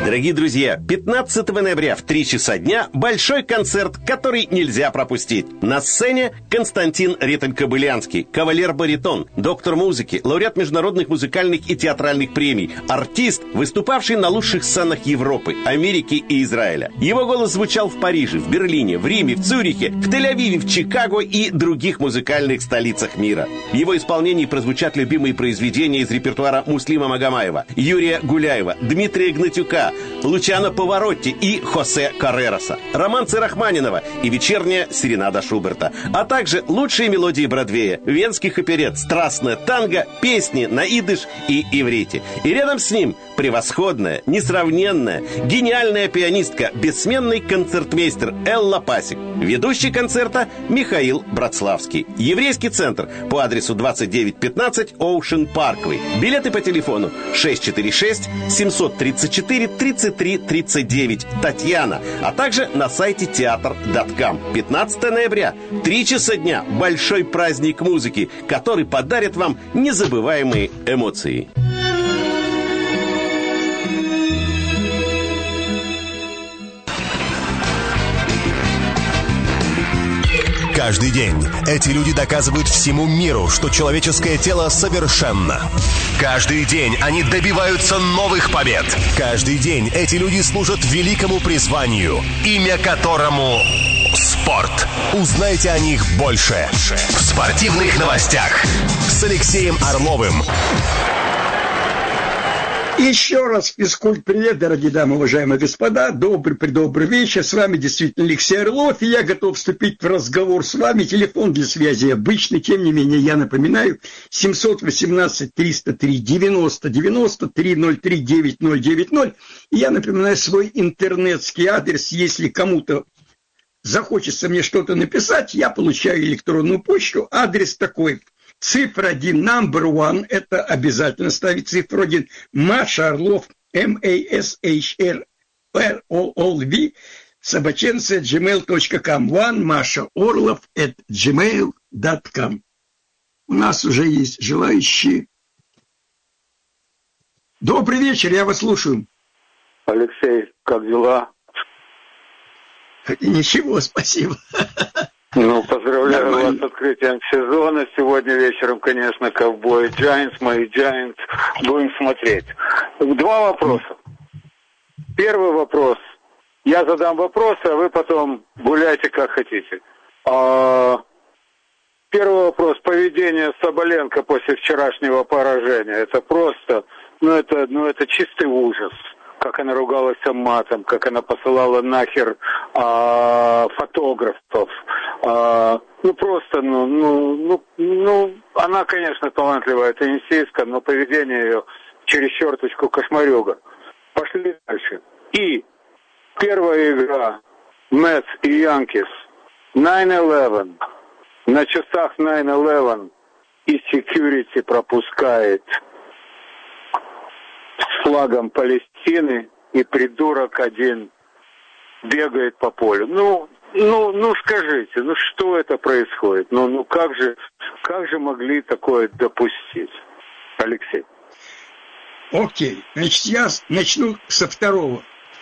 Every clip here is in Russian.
Дорогие друзья, 15 ноября в 3 часа дня большой концерт, который нельзя пропустить. На сцене Константин Риттель-Кобылянский, кавалер-баритон, доктор музыки, лауреат международных музыкальных и театральных премий, артист, выступавший на лучших сценах Европы, Америки и Израиля. Его голос звучал в Париже, в Берлине, в Риме, в Цюрихе, в Тель-Авиве, в Чикаго и других музыкальных столицах мира. В его исполнении прозвучат любимые произведения из репертуара Муслима Магомаева, Юрия Гуляева, Дмитрия Гнатюка, Лучано Паваротти и Хосе Каррероса, романсы Рахманинова и вечерняя серенада Шуберта, а также лучшие мелодии Бродвея, венских оперет, страстное танго, песни на идыш и иврите. И рядом с ним превосходная, несравненная, гениальная пианистка, бессменный концертмейстер Элла Пасик. Ведущий концерта Михаил Братславский. Еврейский центр по адресу 2915 Ocean Parkway. Билеты по телефону 646-734-3339 Татьяна, а также на сайте театр.ком. 15 ноября, 3 часа дня, большой праздник музыки, который подарит вам незабываемые эмоции. Каждый день эти люди доказывают всему миру, что человеческое тело совершенно. Каждый день они добиваются новых побед. Каждый день эти люди служат великому призванию, имя которому спорт. Узнайте о них больше в спортивных новостях с Алексеем Орловым. Еще раз физкульт-привет, дорогие дамы, уважаемые господа. Добрый вечер. С вами действительно Алексей Орлов. И я готов вступить в разговор с вами. Телефон для связи обычный. Тем не менее, я напоминаю, 718-303-90-90-303-9090. И я напоминаю свой интернетский адрес. Если кому-то захочется мне что-то написать, я получаю электронную почту. Адрес такой. Цифра 1, number one, это обязательно ставить цифру 1. Маша Орлов, MASHRLOV, собаченцы @gmail.com. One, Маша Орлов @gmail.com. У нас уже есть желающие. Добрый вечер, я вас слушаю. Алексей, как дела? Ничего, спасибо. Ну, поздравляю вас с открытием сезона. Сегодня вечером, конечно, ковбои Giants, мои Giants. Будем смотреть. Два вопроса. Первый вопрос. Я задам вопрос, а вы потом гуляйте как хотите. Первый вопрос. Поведение Соболенко после вчерашнего поражения. Это просто, это чистый ужас. Как она ругалась матом, как она посылала нахер фотографов. Она, конечно, талантливая теннисистка, но поведение ее через черточку кошмарюга. Пошли дальше. И первая игра Мэтс и Янкис 9-11. На часах 9-11 и security пропускает с флагом Палестины, и придурок один бегает по полю. Скажите, что это происходит? Как же могли такое допустить? Алексей. Окей, значит, я начну со второго.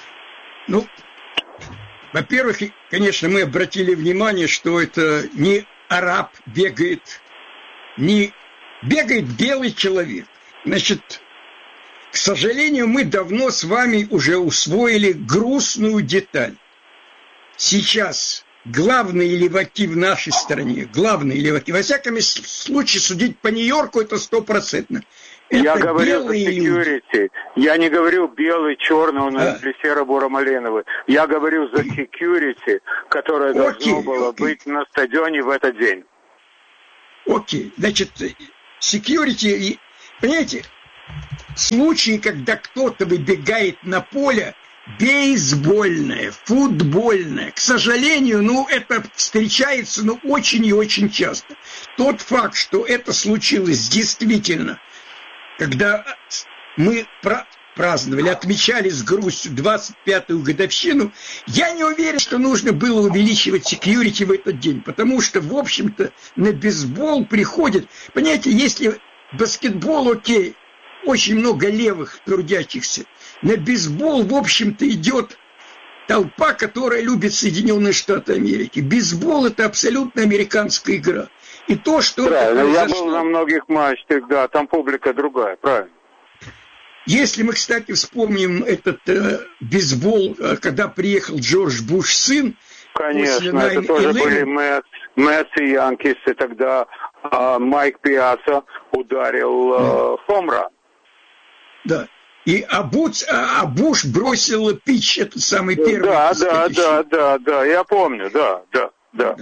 Во-первых, конечно, мы обратили внимание, что это не араб бегает, не бегает белый человек. Значит, к сожалению, мы давно с вами уже усвоили грустную деталь. Сейчас главные леваки в нашей стране, во всяком случае, судить по Нью-Йорку, это 100%. Я говорю за security. Я не говорю белый, черный, или серо-буро-малиновый. Я говорю за security, которое должно было быть на стадионе в этот день. Окей, значит, security, понимаете, случаи, когда кто-то выбегает на поле, бейсбольное, футбольное, к сожалению, это встречается, очень и очень часто. Тот факт, что это случилось действительно, когда мы праздновали, отмечали с грустью 25-ю годовщину, я не уверен, что нужно было увеличивать секьюрити в этот день, потому что, в общем-то, на бейсбол приходит, понимаете, если баскетбол окей, очень много левых трудящихся. На бейсбол, в общем-то, идет толпа, которая любит Соединенные Штаты Америки. Бейсбол – это абсолютно американская игра. И то, что... Правильно, я был на многих матчах, да, там публика другая, правильно. Если мы, кстати, вспомним этот бейсбол, когда приехал Джордж Буш сын, конечно, это тоже были Мэтс и Янкис, и тогда Майк Пиасса ударил хомран. Да. А Буш бросил питч, этот самый первый. Да, я помню, да.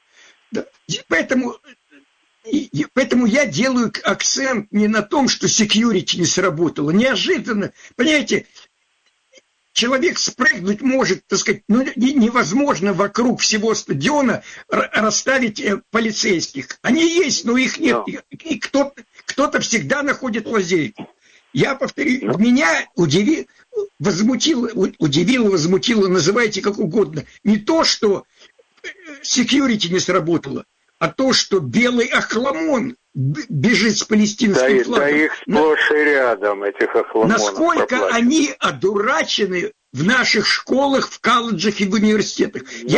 Поэтому я делаю акцент не на том, что секьюрити не сработало. Неожиданно, понимаете, человек спрыгнуть может, так сказать, ну, невозможно вокруг всего стадиона расставить полицейских. Они есть, но их нет. И кто-то всегда находит лазейку. Я повторю, меня возмутило, называйте как угодно, не то, что секьюрити не сработало, а то, что белый охламон бежит с палестинским флагом. Да их сплошь и рядом, этих охламонов. Насколько они одурачены в наших школах, в колледжах и в университетах.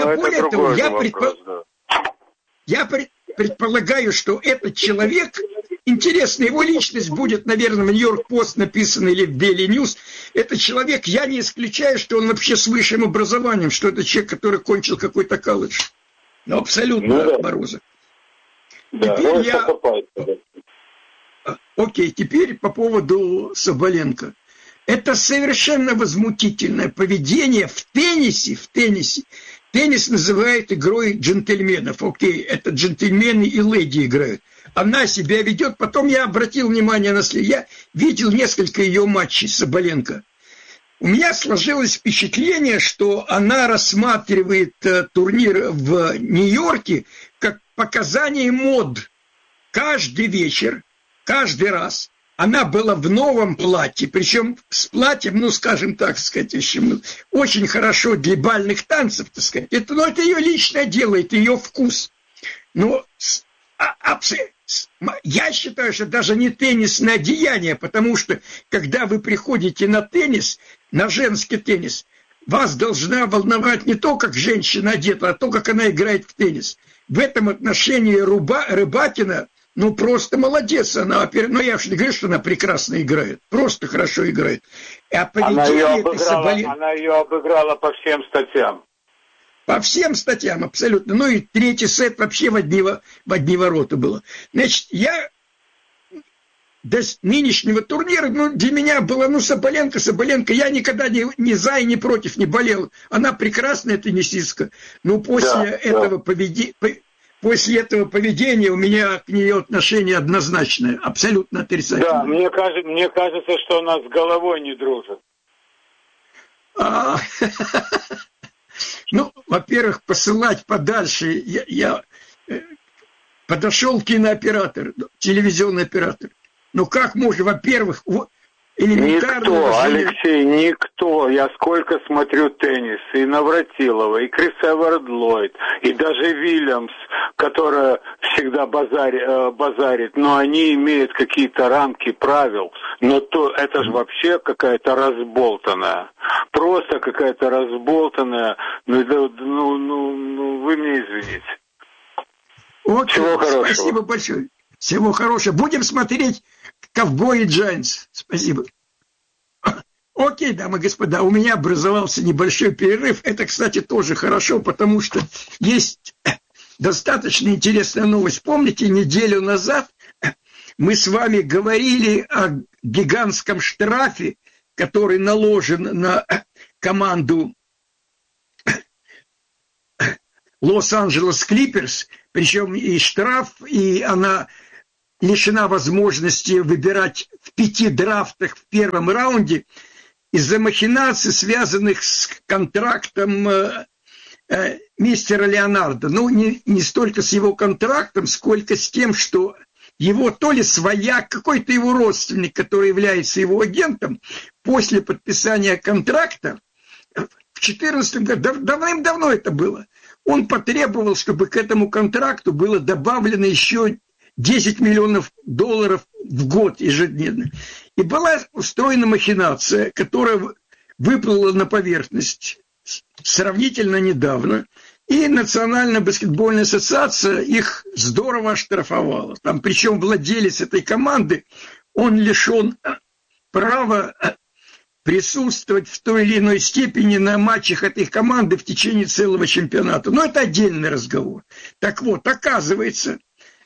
Я предполагаю, что этот человек... Интересно, его личность будет, наверное, в Нью-Йорк Пост написана или в Daily News. Это человек, я не исключаю, что он вообще с высшим образованием, что это человек, который кончил какой-то колледж. Ну, абсолютно, Морозов. Да, Окей, теперь по поводу Соболенко. Это совершенно возмутительное поведение в теннисе. Теннис называют игрой джентльменов. Окей, это джентльмены и леди играют. Она себя ведет. Потом я обратил внимание на я видел несколько ее матчей Соболенко. У меня сложилось впечатление, что она рассматривает турнир в Нью-Йорке как показание мод. Каждый вечер, каждый раз она была в новом платье, причем с платьем, ну, скажем так сказать, очень хорошо для бальных танцев, так сказать. Это ее личное дело, это ее вкус. Но я считаю, что даже не теннисное одеяние, потому что, когда вы приходите на теннис, на женский теннис, вас должна волновать не то, как женщина одета, а то, как она играет в теннис. В этом отношении Рыбакина, ну, просто молодец. Она я же не говорю, что она прекрасно играет, просто хорошо играет. Она ее обыграла по всем статьям. По всем статьям, абсолютно. Ну и третий сет вообще в одни ворота было. Значит, я до нынешнего турнира, для меня было, Соболенко, я никогда ни за и ни против не болел. Она прекрасная теннисистка. Но после этого поведения у меня к нее отношение однозначное, абсолютно отрицательное. Да, мне кажется, что она с головой не дружит. Во-первых, посылать подальше. Я подошел кинооператор, телевизионный оператор. Как можно, во-первых, элементарно... Никто, Алексей, никто. Я сколько смотрю теннис, и Навратилова, и Крис Эверт Ллойд, и даже Вильямс, которая всегда базарит, но они имеют какие-то рамки правил, но это же вообще какая-то разболтанная. Просто какая-то разболтанная. Вы мне извините. Всего хорошего. Спасибо большое. Всего хорошего. Будем смотреть «Ковбои Джайнтс». Спасибо. Окей, дамы и господа, у меня образовался небольшой перерыв. Это, кстати, тоже хорошо, потому что есть достаточно интересная новость. Помните, неделю назад мы с вами говорили о гигантском штрафе, который наложен на команду Лос-Анджелес Клиперс, причем и штраф, и она лишена возможности выбирать в 5 драфтах в первом раунде из-за махинаций, связанных с контрактом мистера Леонардо. Не столько с его контрактом, сколько с тем, что его то ли свояк, какой-то его родственник, который является его агентом, после подписания контракта, в 2014 году, давным-давно это было, он потребовал, чтобы к этому контракту было добавлено еще $10 миллионов в год ежедневно. И была устроена махинация, которая выплыла на поверхность сравнительно недавно, и Национальная баскетбольная ассоциация их здорово оштрафовала. Там, причем владелец этой команды, он лишен права присутствовать в той или иной степени на матчах этой команды в течение целого чемпионата. Но это отдельный разговор. Так вот, оказывается,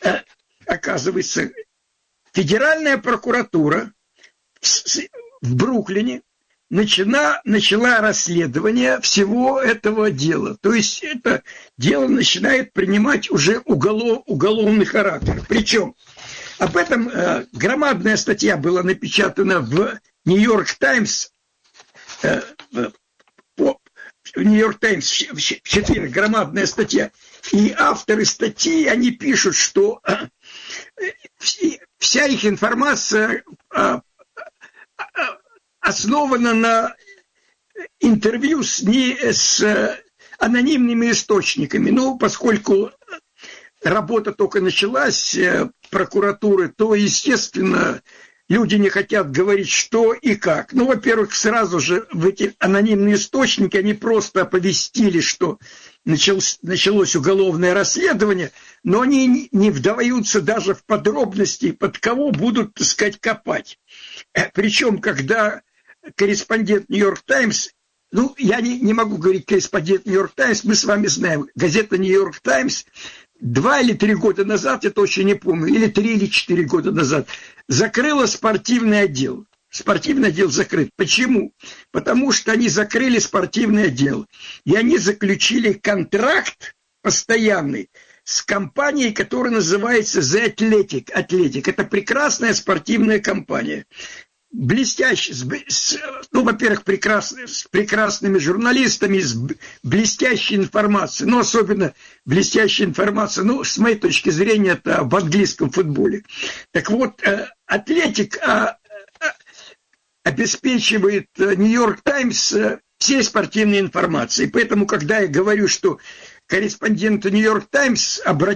Федеральная прокуратура в Бруклине начала расследование всего этого дела. То есть это дело начинает принимать уже уголовный характер. Причем об этом громадная статья была напечатана в «Нью-Йорк Таймс», в «Нью-Йорк Таймс» в четверг, громадная статья. И авторы статьи, они пишут, что вся их информация основана на интервью с анонимными источниками. Ну, поскольку работа только началась, прокуратуры, то, естественно, люди не хотят говорить, что и как. Ну, во-первых, сразу же в эти анонимные источники они просто оповестили, что началось уголовное расследование, но они не вдаются даже в подробности, под кого будут, так сказать, копать. Причем, когда корреспондент «Нью-Йорк Таймс», ну, я не могу говорить корреспондент «Нью-Йорк Таймс», мы с вами знаем, газета «Нью-Йорк Таймс» 2 или 3 года назад, я точно не помню, или 3 или 4 года назад, закрыла спортивный отдел. Спортивный отдел закрыт. Почему? Потому что они закрыли спортивный отдел. И они заключили контракт постоянный с компанией, которая называется The Athletic. Athletic. Это прекрасная спортивная компания. Блестящий, ну, во-первых, с прекрасными журналистами, с блестящей информацией, но особенно блестящая информация, ну, с моей точки зрения, это в английском футболе. Так вот, Атлетик обеспечивает Нью-Йорк Таймс всей спортивной информацией. Поэтому, когда я говорю, что корреспонденты Нью-Йорк Таймс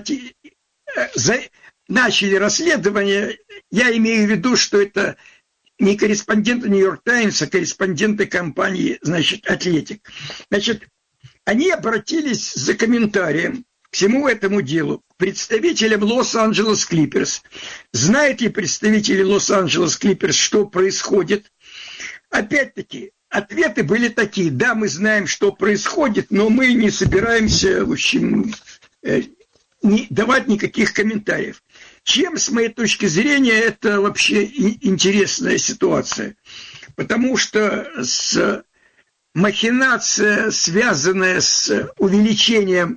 начали расследование, я имею в виду, что это не корреспонденты Нью-Йорк Таймс, а корреспонденты компании, значит, Атлетик. Значит, они обратились за комментарием к всему этому делу к представителям Лос-Анджелес Клиперс. Знают ли представители Лос-Анджелес Клиперс, что происходит? Опять-таки, ответы были такие: да, мы знаем, что происходит, но мы не собираемся, в общем, не давать никаких комментариев. Чем, с моей точки зрения, это вообще интересная ситуация? Потому что махинация, связанная с увеличением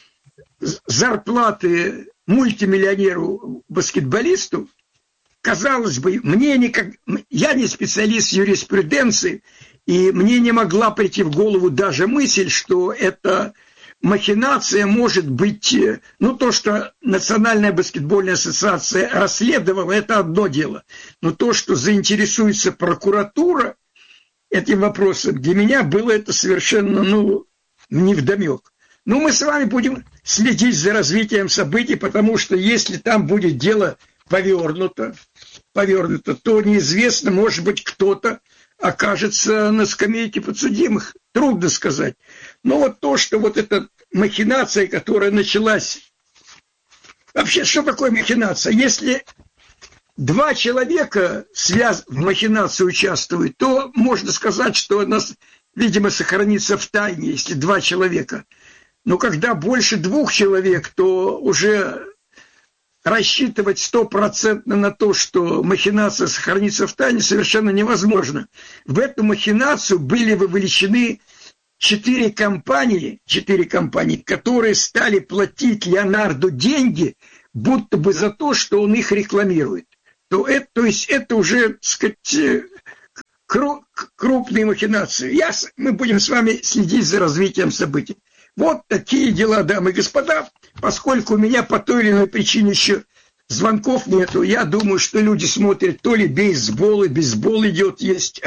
зарплаты мультимиллионеру-баскетболисту, казалось бы, я не специалист юриспруденции, и мне не могла прийти в голову даже мысль, что это махинация может быть, ну, то, что Национальная баскетбольная ассоциация расследовала, это одно дело. Но то, что заинтересуется прокуратура этим вопросом, для меня было это совершенно, невдомек. Но мы с вами будем следить за развитием событий, потому что если там будет дело повернуто, то неизвестно, может быть, кто-то окажется на скамейке подсудимых. Трудно сказать. Но вот то, что вот эта махинация, которая началась... Вообще, что такое махинация? Если 2 человека в махинации участвуют, то можно сказать, что она, видимо, сохранится в тайне, если 2 человека. Но когда больше 2 человек, то уже рассчитывать 100% на то, что махинация сохранится в тайне, совершенно невозможно. В эту махинацию были вовлечены 4 компании, которые стали платить Леонарду деньги, будто бы за то, что он их рекламирует. То есть это уже, так сказать, крупные махинации. Мы будем с вами следить за развитием событий. Вот такие дела, дамы и господа. Поскольку у меня по той или иной причине еще звонков нету, я думаю, что люди смотрят то ли бейсбол, и бейсбол идет, есть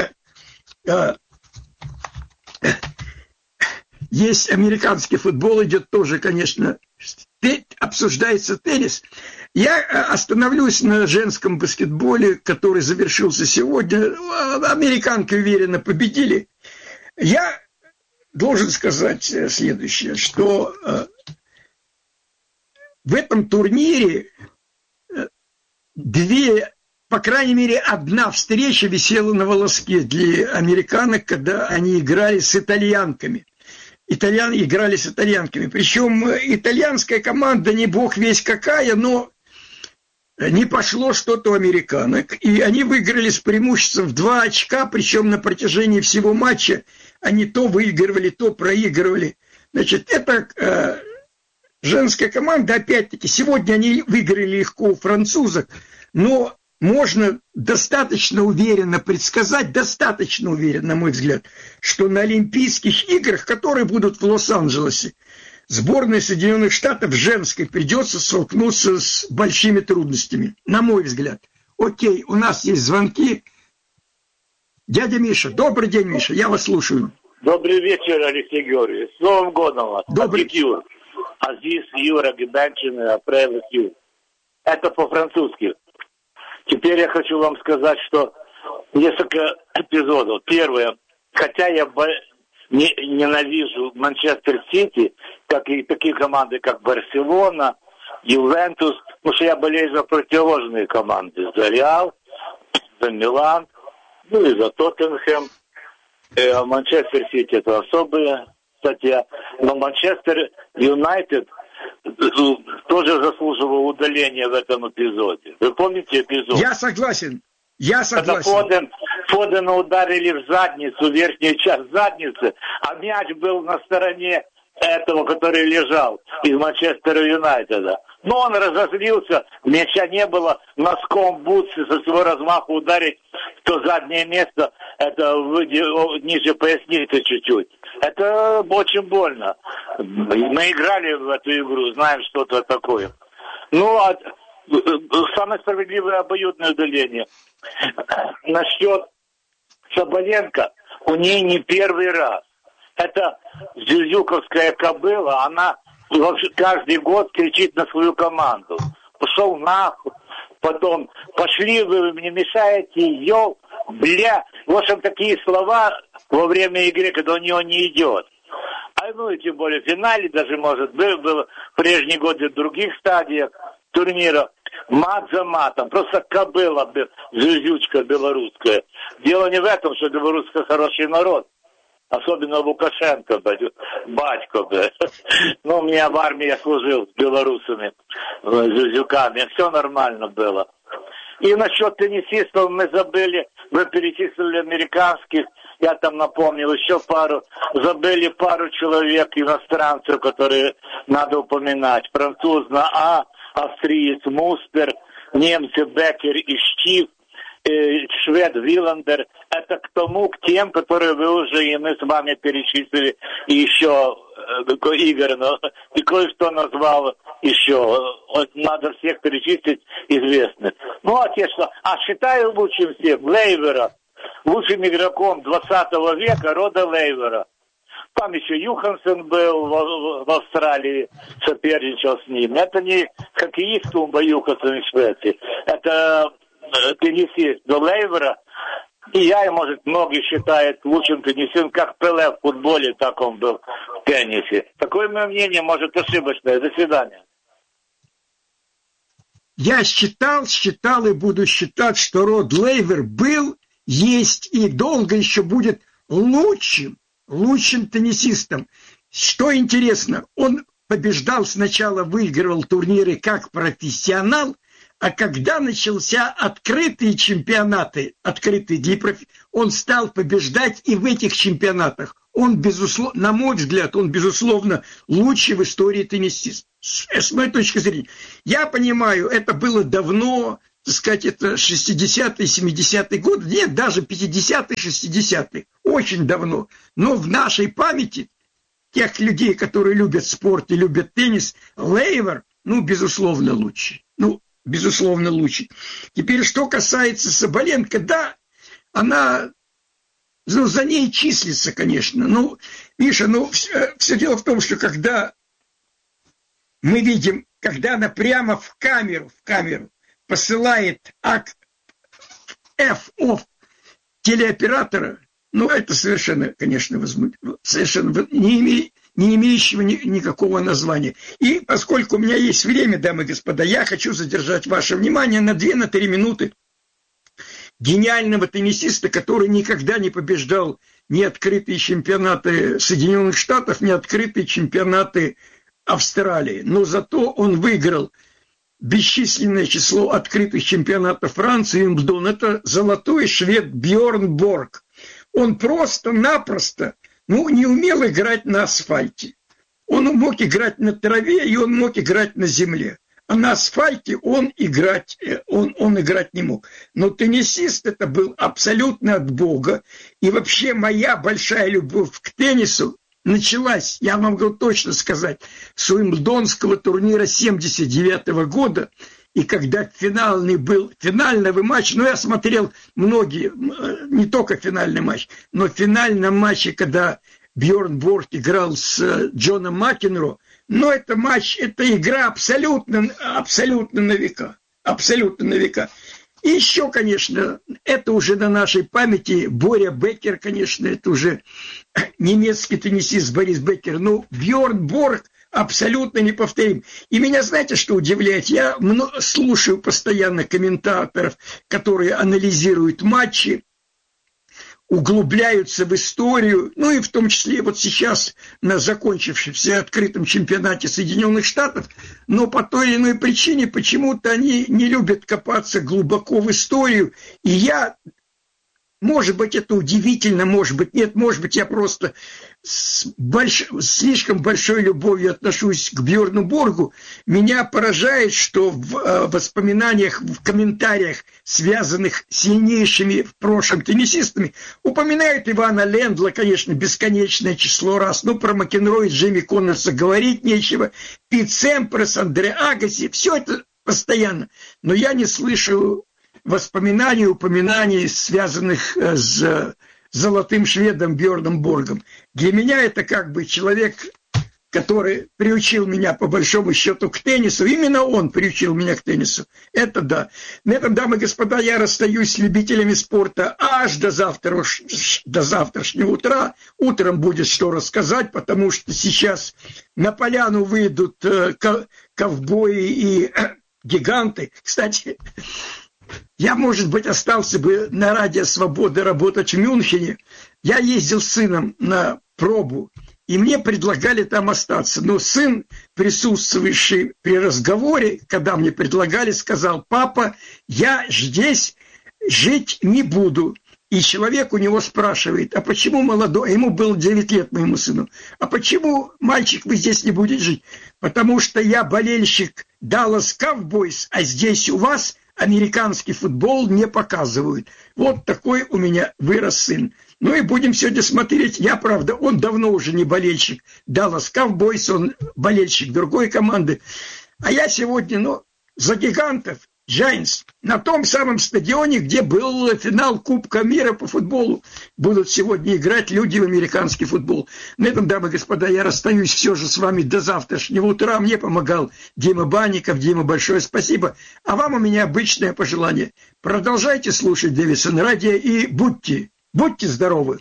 американский футбол идет тоже, конечно, обсуждается теннис. Я остановлюсь на женском баскетболе, который завершился сегодня. Американки уверенно победили. Я должен сказать следующее, что в этом турнире по крайней мере, одна встреча висела на волоске для американок, когда они играли с итальянками. Итальяне играли с итальянками. Причем итальянская команда не бог весь какая, но не пошло что-то у американок. И они выиграли с преимуществом в 2 очка, причем на протяжении всего матча они то выигрывали, то проигрывали. Значит, это женская команда, опять-таки, сегодня они выиграли легко у французок, но можно достаточно уверенно предсказать, достаточно уверенно, на мой взгляд, что на Олимпийских играх, которые будут в Лос-Анджелесе, сборной Соединенных Штатов женской придется столкнуться с большими трудностями, на мой взгляд. Окей, у нас есть звонки. Дядя Миша, добрый день, Миша, я вас слушаю. Добрый вечер, Алексей Георгиевич. С Новым годом вас. Добрый. Азиз, Юра, Гебенчин, Апрель, Ю. Это по-французски. Теперь я хочу вам сказать, что несколько эпизодов. Первое. Хотя я ненавижу Манчестер Сити, как и такие команды, как Барселона, Ювентус, потому что я болею за противоположные команды. За Реал, за Милан, ну и за Тоттенхэм. Манчестер Сити это особая статья. Но Манчестер Юнайтед тоже заслуживал удаления в этом эпизоде. Вы помните эпизод? Я согласен. Когда Фодена ударили в задницу, верхнюю часть задницы, а мяч был на стороне этого, который лежал из Манчестера Юнайтеда. Но он разозлился, мяча не было, носком бутсы со своего размаха ударить в то заднее место, это ниже поясницы чуть-чуть. Это очень больно. Мы играли в эту игру, знаем, что это такое. Ну, а самое справедливое обоюдное удаление. Насчет Соболенко, у нее не первый раз. Это зюзюковская кобыла, она каждый год кричит на свою команду. Пошел нахуй, потом пошли вы мне мешаете, ел, бля. В общем, такие слова во время игры, когда у него не идет. А ну и тем более в финале даже, может, было в прежние годы в других стадиях турнира. Мат за матом, просто кобыла, зюзючка белорусская. Дело не в этом, что белорусский хороший народ. Особенно Лукашенко, батько. Ну, у меня в армии я служил с белорусами, зюзюками. Все нормально было. И насчет теннисистов мы забыли, вы перечислили американских, я там напомнил еще пару, забыли пару человек, иностранцев, которые надо упоминать. Француз на А, австриец Мустер, немцы Беккер и Штиф, швед Виландер. Это к тем, которые вы уже и мы с вами перечислили, и еще Игорь, и кое-что назвал еще. Надо всех перечислить известных. Ну, а те, что... считаю лучшим всем Лейвера, лучшим игроком 20 века рода Лейвера. Там еще Юхансен был в Австралии, соперничал с ним. Это не хоккеист Тумба Юхансен из Швеции. Это теннисист до Лейвера. И я, и, может, многие считают лучшим теннисистом, как Пеле в футболе, так он был в теннисе. Такое мое мнение, может, ошибочное. До свидания. Я считал и буду считать, что Род Лейвер был, есть и долго еще будет лучшим теннисистом. Что интересно, он побеждал сначала, выигрывал турниры как профессионал, а когда начался открытые чемпионаты, он стал побеждать и в этих чемпионатах. Он, безусловно, на мой взгляд, безусловно, лучший в истории теннисист. С моей точки зрения. Я понимаю, это было давно, так сказать, это 60-е, 70-е годы, нет, даже 50-е, 60-е, очень давно. Но в нашей памяти тех людей, которые любят спорт и любят теннис, Лейвер, безусловно, лучший. Безусловно, лучший. Теперь, что касается Соболенко, да, она, за ней числится, конечно. Миша, все дело в том, что когда мы видим, когда она прямо в камеру посылает FO телеоператора, ну, это совершенно, конечно, совершенно не имеющего никакого названия. И поскольку у меня есть время, дамы и господа, я хочу задержать ваше внимание на 2-3 минуты гениального теннисиста, который никогда не побеждал ни открытые чемпионаты Соединенных Штатов, ни открытые чемпионаты Австралии. Но зато он выиграл бесчисленное число открытых чемпионатов Франции и Уимблдон. Это золотой швед Бьорн Борг. Он просто-напросто не умел играть на асфальте. Он мог играть на траве, и он мог играть на земле. А на асфальте он играть не мог. Но теннисист это был абсолютно от Бога. И вообще моя большая любовь к теннису началась, я вам могу точно сказать, с Уимблдонского турнира 1979 года. И когда финальный матч, я смотрел многие, не только финальный матч, но в финальном матче, когда Бьорн Борг играл с Джоном Макенро, это игра абсолютно на века. Абсолютно на века. И еще, конечно, это уже на нашей памяти Боря Беккер, конечно, это уже немецкий теннисист Борис Беккер, но Бьорн Борг абсолютно неповторим. И меня, знаете, что удивляет? Я слушаю постоянно комментаторов, которые анализируют матчи, углубляются в историю, и в том числе вот сейчас на закончившемся открытом чемпионате Соединенных Штатов, но по той или иной причине почему-то они не любят копаться глубоко в историю, и я, может быть, это удивительно, может быть, нет, может быть, я просто слишком большой любовью отношусь к Бьорну Боргу. Меня поражает, что в воспоминаниях, в комментариях, связанных с сильнейшими в прошлом теннисистами, упоминают Ивана Лендла, конечно, бесконечное число раз. Про Макенроя и Джимми Коннорса говорить нечего. Пит Семпрес, Андре Агаси, все это постоянно. Но я не слышу упоминаний, связанных с золотым шведом Бьорном Боргом. Для меня это как бы человек, который приучил меня по большому счету к теннису. Именно он приучил меня к теннису. Это да. На этом, дамы и господа, я расстаюсь с любителями спорта аж до завтрашнего утра. Утром будет что рассказать, потому что сейчас на поляну выйдут ковбои и гиганты. Кстати, я, может быть, остался бы на Радио Свобода работать в Мюнхене. Я ездил с сыном на пробу, и мне предлагали там остаться. Но сын, присутствующий при разговоре, когда мне предлагали, сказал: папа, я здесь жить не буду. И человек у него спрашивает: а почему молодой, ему было 9 лет, моему сыну, а почему, мальчик, вы здесь не будете жить? Потому что я болельщик Dallas Cowboys, а здесь у вас американский футбол не показывают. Вот такой у меня вырос сын. И будем сегодня смотреть. Я, правда, он давно уже не болельщик Dallas Cowboys, он болельщик другой команды. А я сегодня, за гигантов, Giants, на том самом стадионе, где был финал Кубка мира по футболу, будут сегодня играть люди в американский футбол. На этом, дамы и господа, я расстаюсь все же с вами до завтрашнего утра. Мне помогал Дима Банников. Дима, большое спасибо. А вам у меня обычное пожелание. Продолжайте слушать Дэвидсон радио и будьте здоровы.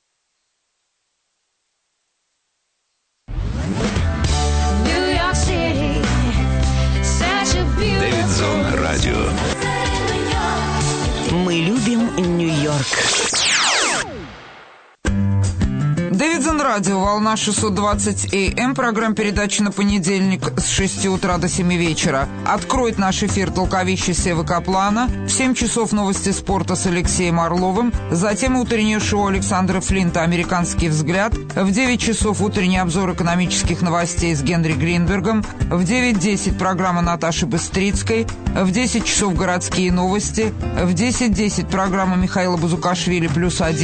Дэвидсон радио. Мы любим Нью-Йорк. Дэвидсон радио, волна 620 АМ, программа передачи на понедельник с 6 утра до 7 вечера. Откроет наш эфир толковище Севы Каплана. В 7 часов новости спорта с Алексеем Орловым. Затем утреннее шоу Александра Флинта «Американский взгляд». В 9 часов утренний обзор экономических новостей с Генри Гринбергом. В 9:10 программа Наташи Быстрицкой. В 10 часов городские новости. В 10:10 программа Михаила Бузукашвили «+1».